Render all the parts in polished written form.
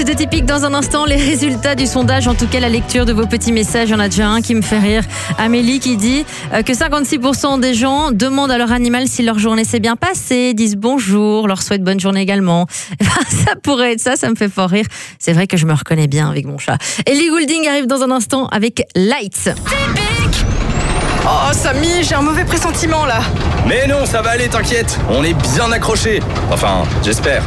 De Typique dans un instant, les résultats du sondage, en tout cas la lecture de vos petits messages. Il y en a déjà un qui me fait rire. Amélie qui dit que 56% des gens demandent à leur animal si leur journée s'est bien passée, disent bonjour, leur souhaitent bonne journée également. Ça pourrait être ça me fait fort rire. C'est vrai que je me reconnais bien avec mon chat. Ellie Goulding arrive dans un instant avec Lights. Typique. Oh Samy, j'ai un mauvais pressentiment là. Mais non, ça va aller, t'inquiète. On est bien accrochés. Enfin, j'espère.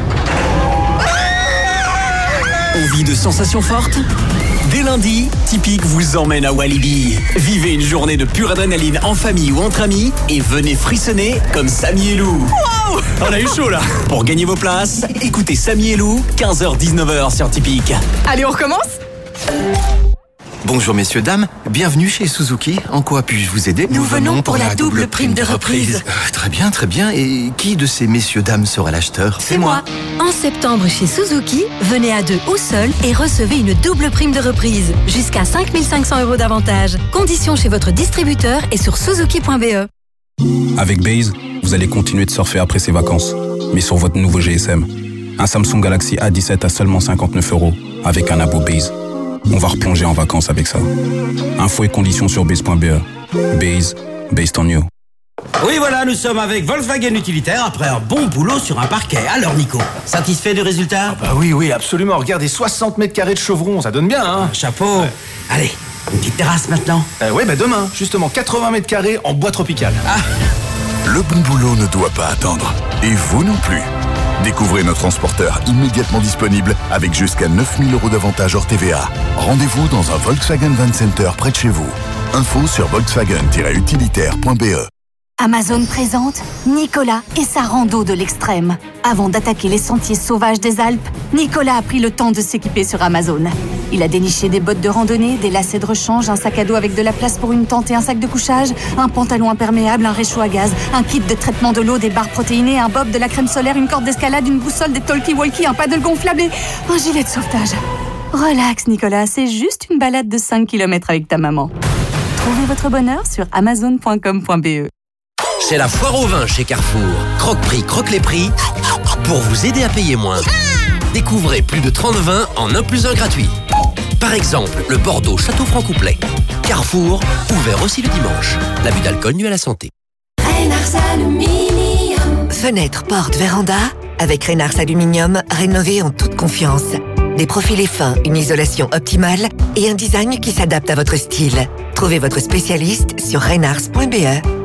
Envie de sensations fortes ? Dès lundi, Typique vous emmène à Walibi. Vivez une journée de pure adrénaline en famille ou entre amis et venez frissonner comme Samy et Lou. Wow, on a eu chaud là. Pour gagner vos places, écoutez Samy et Lou, 15h-19h sur Typique. Allez, on recommence ? Bonjour messieurs, dames, bienvenue chez Suzuki. En quoi puis-je vous aider ? Nous venons pour la double prime de reprise. Très bien, très bien. Et qui de ces messieurs, dames sera l'acheteur ? C'est moi. En septembre chez Suzuki, venez à 2 ou seul et recevez une double prime de reprise. Jusqu'à 5 500 € d'avantage. Conditions chez votre distributeur et sur suzuki.be. Avec Base, vous allez continuer de surfer après ces vacances, mais sur votre nouveau GSM. Un Samsung Galaxy A17 à seulement 59 € avec un abo Base. On va replonger en vacances avec ça. Infos et conditions sur base.be. Base, based on you. Oui, voilà, nous sommes avec Volkswagen Utilitaire après un bon boulot sur un parquet. Alors, Nico, satisfait du résultat ? Oui, absolument. Regardez, 60 mètres carrés de chevron, ça donne bien, hein ? Chapeau. Ouais. Allez, une petite terrasse maintenant. Demain, justement, 80 mètres carrés en bois tropical. Ah. Le bon boulot ne doit pas attendre. Et vous non plus. Découvrez nos transporteurs immédiatement disponibles avec jusqu'à 9 000 € d'avantage hors TVA. Rendez-vous dans un Volkswagen Van Center près de chez vous. Info sur volkswagen-utilitaire.be. Amazon présente Nicolas et sa rando de l'extrême. Avant d'attaquer les sentiers sauvages des Alpes, Nicolas a pris le temps de s'équiper sur Amazon. Il a déniché des bottes de randonnée, des lacets de rechange, un sac à dos avec de la place pour une tente et un sac de couchage, un pantalon imperméable, un réchaud à gaz, un kit de traitement de l'eau, des barres protéinées, un bob, de la crème solaire, une corde d'escalade, une boussole, des talkie-walkie, un paddle gonflable et un gilet de sauvetage. Relax Nicolas, c'est juste une balade de 5 km avec ta maman. Trouvez votre bonheur sur amazon.com.be. C'est la foire au vin chez Carrefour. Croque-prix, croque les prix pour vous aider à payer moins. Découvrez plus de 30 vins en 1 + 1 gratuit. Par exemple, le Bordeaux Château Franc-Couplet. Carrefour, ouvert aussi le dimanche. L'abus d'alcool nuit à la santé. Reynars Aluminium. Fenêtre, porte, véranda. Avec Reynars Aluminium, rénovez en toute confiance. Des profilés fins, une isolation optimale et un design qui s'adapte à votre style. Trouvez votre spécialiste sur reynars.be.